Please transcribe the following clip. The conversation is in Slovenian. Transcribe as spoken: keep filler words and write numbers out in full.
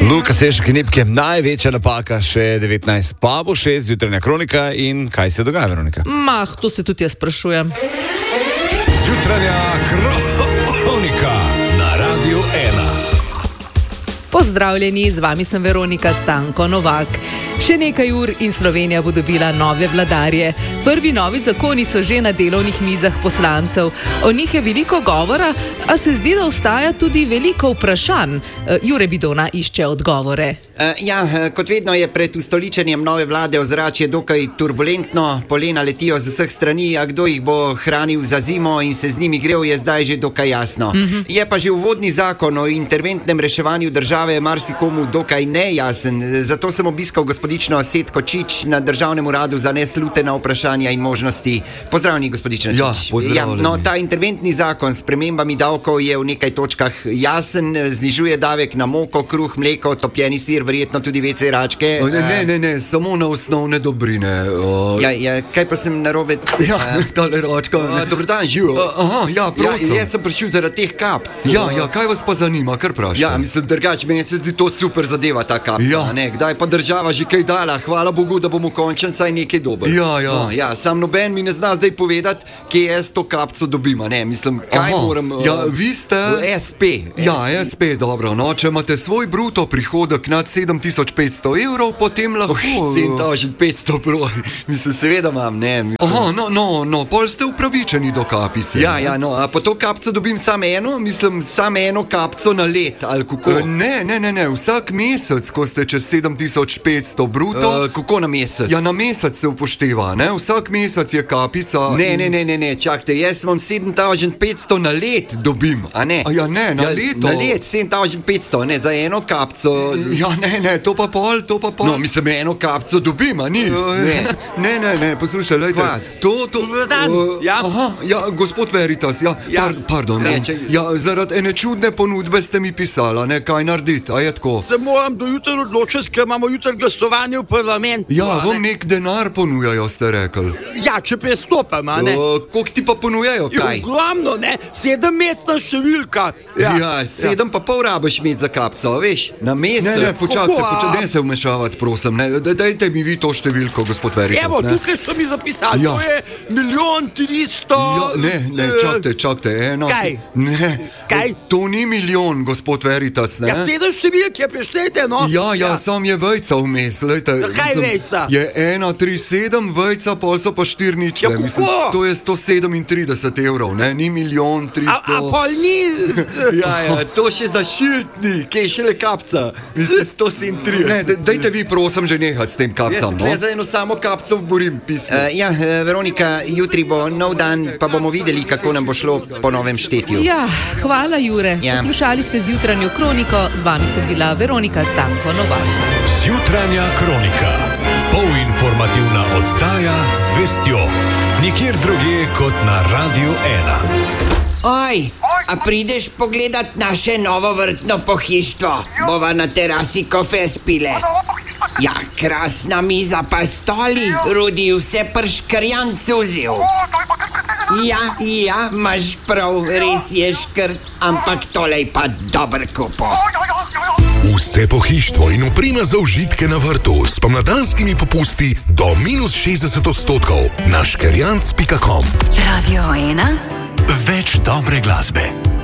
Luka Sešek in Ipke, največja napaka, še devetnajst, pa bo šest, jutranja kronika. In kaj se dogaja, Veronika? Mah, to se tudi jaz sprašujem. Jutranja kronika na Radiu ena. Pozdravljeni, z vami sem Veronika Stanko Novak. Še nekaj ur in Slovenija bo dobila nove vladarje. Prvi novi zakoni so že na delovnih mizah poslancev. O njih je veliko govora, a se zdi, da ostaja tudi veliko vprašanj. Jure Bidona išče odgovore. Uh, ja, kot vedno je pred ustoličenjem nove vlade ozračje dokaj turbulentno, polena letijo z vseh strani, a kdo jih bo hranil za zimo in se z njimi grel, je zdaj že dokaj jasno. Mm-hmm. Je pa že uvodni zakon o interventnem reševanju države marsikomu dokaj nejasen, zato sem obiskal gospodično Setko Čič na Državnem uradu za neslutena vprašanja in možnosti. Pozdravljeni, gospodična Čič. Ja, pozdravljeni. Ja, no, ta interventni zakon s spremembami davkov je v nekaj točkah jasen, znižuje davek na moko, kruh, mleko, topljeni sir, verjetno tudi vece račke. O, ne, ne, ne, ne, samo na osnovne dobrine. O... Ja, ja, kaj pa sem narobe? Ja, tale račka. Dobro dan, živo. Aha, ja, prosim. Ja, jaz sem prišel zaradi teh kapc. Ja, ja, kaj vas pa zanima, kar vprašam? Ja, mislim, drugač, meni se zdi to super zadeva, ta kapca. Ja. Ne, kdaj pa država že kaj dala, hvala Bogu, da bomo končen saj nekaj dober. Ja, ja. No, ja, sam noben mi ne zna zdaj povedati, kje jaz to kapco dobim, ne, mislim, kaj Aha. moram... Uh, Ja, vi ste... S P. Ja, S P, dobro, no, če imate svoj bruto prihodek nad sedem tisoč petsto evrov, potem lahko... Oh, sedem tisoč petsto, bro, mislim, seveda imam, ne, mislim... Aha, no, no, no, pol ste upravičeni do kapice. Ja, ja, no, a po to kapco dobim samo eno, mislim, samo eno kapco na let, ali kako? Uh, ne, ne, ne, ne, vsak mesec, ko ste čez sedem tisoč petsto bruto... Uh, kako na mesec? Ja, na mesec se upošteva, ne, vsak mesec je kapica... Ne, ne, ne, ne, ne, čakajte, jaz imam sedem tisoč petsto na let dobim, a ne? A ja, ne, na ja, leto. Na let sedem tisoč petsto, ne, za eno kapco... Ja, ne, ne, to pa pol, to pa pol... No, mislim, eno kapco dobim, a ni? Ne, ne, ne, ne, poslušaj, lejte, Kva? to, to... Dan, uh, ja. Aha, ja, gospod Veritas, ja, Ja. Par, pardon, Ne, ne, če- ja, zaradi ene čudne ponudbe ste mi pisala, ne, kaj narediti, a je tako? Se moram do jutra odločiti, ker imamo jutra glasovanje v parlamentu. Ja, a vam ne? nek denar ponujajo, ste rekli. Ja, če prestopam, a ne? Uh, koliko ti pa ponujajo, kaj? Ogromno, ne? Sedemmestna številka. Ja, ja, sedem pa pol rabiš imeti za kapco, veš, na mesec. Ne, ne, počakajte, Kako, a- počakajte, ne se vmešavati, prosim, ne, da- dajte mi vi to številko, gospod Veritas, Evo, ne. tukaj so mi zapisali, Ja. to je milijon tristo... Ja, ne, ne, eh, čakajte, čakajte, eno... Kaj? Ne, Kaj? to ni milijon, gospod Veritas, ne. Ja, sedem številke, preštejte, no? Ja, ja, sam je vejca vmes, lejte. Ja, kaj mislim, vejca? Je ena, tri, sedem, vejca, pol so pa štiri ničle. Ja, kako? Mislim, to je sto sedemintrideset evrov, ne, ni milijon A, tristo. a pol ni... Ja, ja, to še za šiltni, kaj šele kapca. Mislim, sto sedemintrideset. Ne, da- dajte vi prosim že nehati s tem Jaz kapcam, se no. tle za eno samo kapco borim pismo. Uh, ja, uh, Veronika, jutri bo nov dan, pa bomo videli, kako nam bo šlo po novem štetju. Ja, hvala, Jure. Ja. Poslušali ste z jutranjo kroniko, z vami sem bila Veronika Stanko Novak. Jutranja kronika. Polinformativna oddaja z vestjo. Nikjer drugje kot na Radiu ena. Oj, a prideš pogledat naše novo vrtno pohištvo? Bova na terasi kofe spile. Ja, krasna miza pa stoli, Rudi vse prškrjan suzil. Ja, ja, imaš prav, res je škrt, ampak tolej pa dober kupo. Vse pohištvo in oprema za užitke na vrtu s pomladanskimi popusti do minus šestdeset odstotkov na škerjanc pika com. Radio ena. Več dobre glasbe.